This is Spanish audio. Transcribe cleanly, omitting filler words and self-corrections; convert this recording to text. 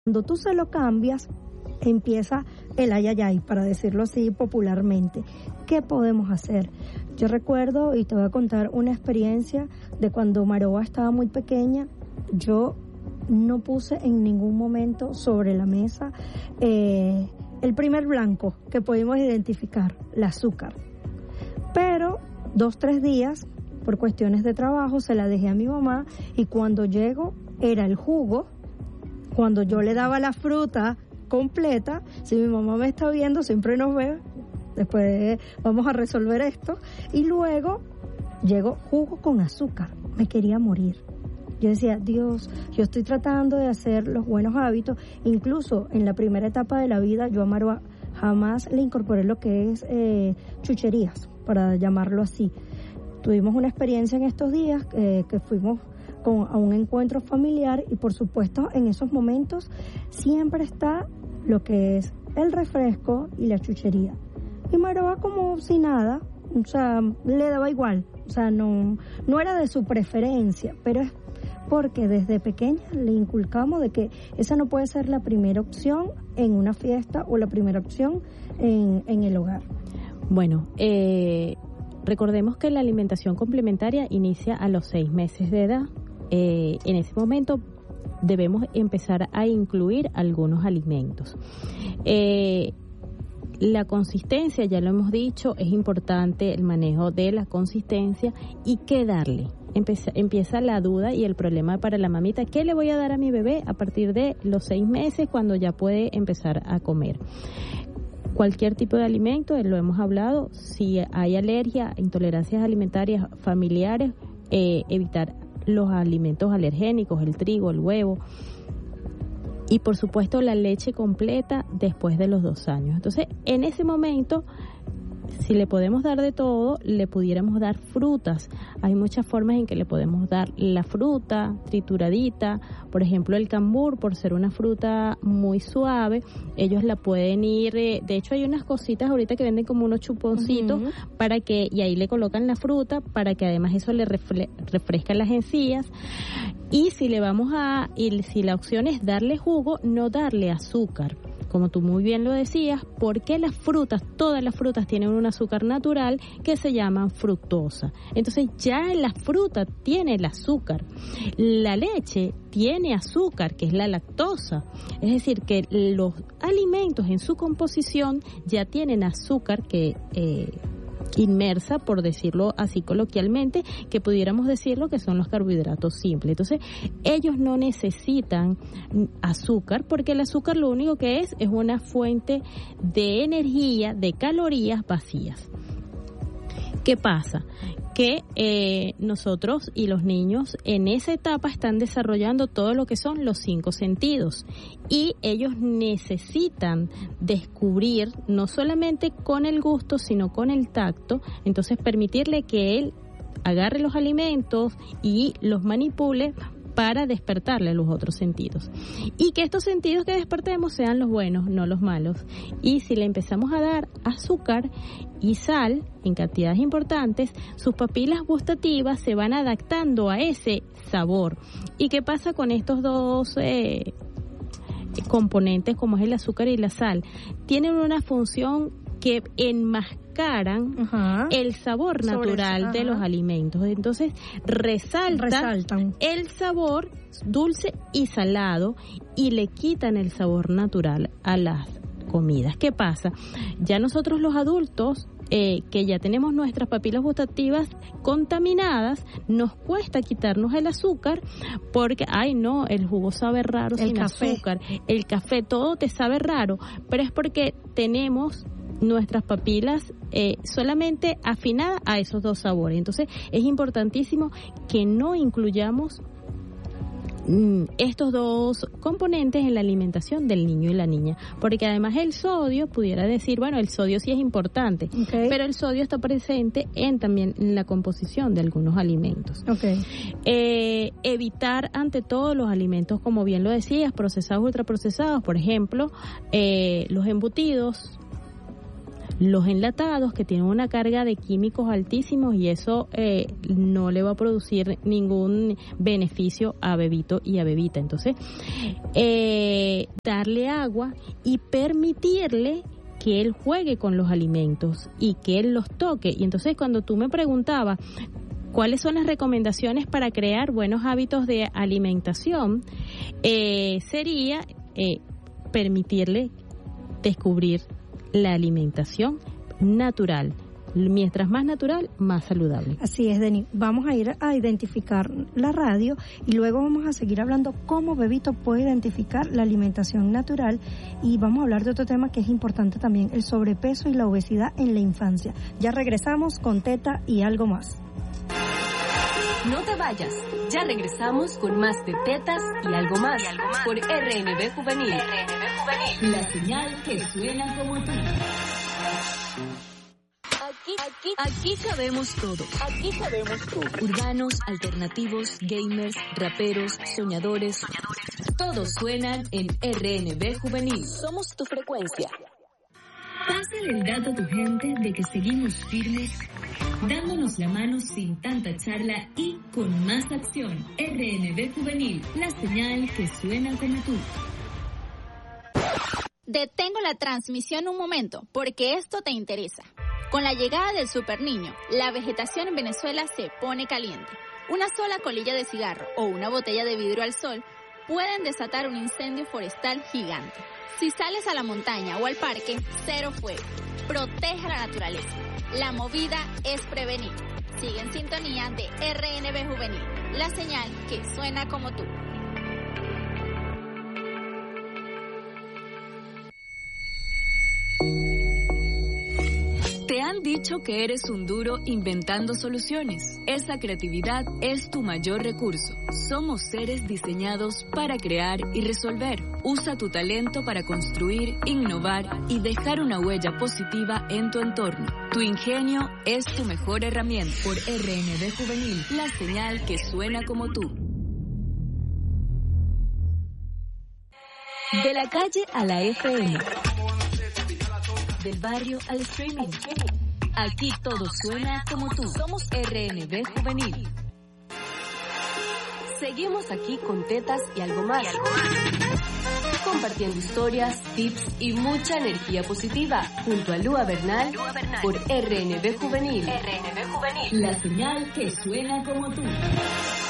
Cuando tú se lo cambias, empieza el ayayay, para decirlo así popularmente. ¿Qué podemos hacer? Yo recuerdo, y te voy a contar una experiencia de cuando Maroa estaba muy pequeña. Yo no puse en ningún momento sobre la mesa el primer blanco que pudimos identificar, el azúcar. Pero 2-3 días, por cuestiones de trabajo, se la dejé a mi mamá, y cuando llego era el jugo. Cuando yo le daba la fruta completa, si mi mamá me está viendo, siempre nos ve, después vamos a resolver esto, y luego llegó jugo con azúcar. Me quería morir. Yo decía, Dios, yo estoy tratando de hacer los buenos hábitos. Incluso en la primera etapa de la vida, yo a Maroa jamás le incorporé lo que es chucherías, para llamarlo así. Tuvimos una experiencia en estos días que fuimos a un encuentro familiar, y por supuesto en esos momentos siempre está lo que es el refresco y la chuchería. Y Maroa, como si nada, o sea, le daba igual, o sea, no era de su preferencia, pero es porque desde pequeña le inculcamos de que esa no puede ser la primera opción en una fiesta o la primera opción en el hogar. Bueno, recordemos que la alimentación complementaria inicia a los 6 meses de edad. En ese momento debemos empezar a incluir algunos alimentos. La consistencia, ya lo hemos dicho, es importante el manejo de la consistencia y qué darle. Empieza la duda y el problema para la mamita. ¿Qué le voy a dar a mi bebé a partir de los 6 meses, cuando ya puede empezar a comer? Cualquier tipo de alimento, lo hemos hablado. Si hay alergia, intolerancias alimentarias familiares, evitar los alimentos alergénicos, el trigo, el huevo. Y por supuesto la leche completa después de los 2 años. Entonces, en ese momento, si le podemos dar de todo, le pudiéramos dar frutas. Hay muchas formas en que le podemos dar la fruta trituradita. Por ejemplo, el cambur, por ser una fruta muy suave, ellos la pueden ir... de hecho, hay unas cositas ahorita que venden como unos chuponcitos, para que, y ahí le colocan la fruta, para que además eso le refresca las encías. Y si si la opción es darle jugo, no darle azúcar. Como tú muy bien lo decías, porque las frutas, todas las frutas tienen un azúcar natural que se llama fructosa. Entonces ya la fruta tiene el azúcar. La leche tiene azúcar, que es la lactosa. Es decir, que los alimentos en su composición ya tienen azúcar que inmersa, por decirlo así coloquialmente, que pudiéramos decirlo que son los carbohidratos simples. Entonces, ellos no necesitan azúcar, porque el azúcar lo único que es una fuente de energía, de calorías vacías. ¿Qué pasa? Que nosotros y los niños en esa etapa están desarrollando todo lo que son los 5 sentidos, y ellos necesitan descubrir no solamente con el gusto, sino con el tacto. Entonces, permitirle que él agarre los alimentos y los manipule para despertarle los otros sentidos, y que estos sentidos que despertemos sean los buenos, no los malos. Y si le empezamos a dar azúcar y sal en cantidades importantes, sus papilas gustativas se van adaptando a ese sabor. ¿Y qué pasa con estos dos componentes, como es el azúcar y la sal? Tienen una función que enmascaran el sabor natural de los alimentos. Entonces resaltan el sabor dulce y salado, y le quitan el sabor natural a las comidas. ¿Qué pasa? Ya nosotros los adultos, que ya tenemos nuestras papilas gustativas contaminadas, nos cuesta quitarnos el azúcar, porque, el jugo sabe raro sin azúcar, el café, todo te sabe raro, pero es porque tenemos nuestras papilas solamente afinadas a esos 2 sabores. Entonces, es importantísimo que no incluyamos estos 2 componentes en la alimentación del niño y la niña, porque además el sodio, pudiera decir, el sodio sí es importante, pero el sodio está presente también en la composición de algunos alimentos. Evitar ante todo los alimentos, como bien lo decías, procesados, ultraprocesados, por ejemplo, los embutidos, Los enlatados, que tienen una carga de químicos altísimos, y eso no le va a producir ningún beneficio a bebito y a bebita. Entonces, darle agua y permitirle que él juegue con los alimentos y que él los toque. Y entonces, cuando tú me preguntabas ¿cuáles son las recomendaciones para crear buenos hábitos de alimentación? Sería permitirle descubrir la alimentación natural. Mientras más natural, más saludable. Así es, Denis. Vamos a ir a identificar la radio y luego vamos a seguir hablando cómo bebito puede identificar la alimentación natural, y vamos a hablar de otro tema que es importante también, el sobrepeso y la obesidad en la infancia. Ya regresamos con Teta y algo más. No te vayas, ya regresamos con más de Tetas y algo más, por RNB Juvenil. La señal que suena como tú. Aquí cabemos todo. Urbanos, alternativos, gamers, raperos, soñadores. Todos suenan en RNB Juvenil. Somos tu frecuencia. Pásale el dato a tu gente de que seguimos firmes, dándonos la mano sin tanta charla y con más acción. RNB Juvenil, la señal que suena como tú. Detengo la transmisión un momento, porque esto te interesa. Con la llegada del Super Niño, la vegetación en Venezuela se pone caliente. Una sola colilla de cigarro o una botella de vidrio al sol pueden desatar un incendio forestal gigante. Si sales a la montaña o al parque, cero fuego. Protege la naturaleza. La movida es prevenir. Sigue en sintonía de RNB Juvenil, la señal que suena como tú. Te han dicho que eres un duro inventando soluciones. Esa creatividad es tu mayor recurso. Somos seres diseñados para crear y resolver. Usa tu talento para construir, innovar y dejar una huella positiva en tu entorno. Tu ingenio es tu mejor herramienta. Por RNB Juvenil, la señal que suena como tú. De la calle a la FM. Del barrio al streaming. Aquí todo suena como tú. Somos RNB Juvenil. Seguimos aquí con Tetas y algo más. Compartiendo historias, tips y mucha energía positiva. Junto a Lua Bernal por RNB Juvenil. La señal que suena como tú.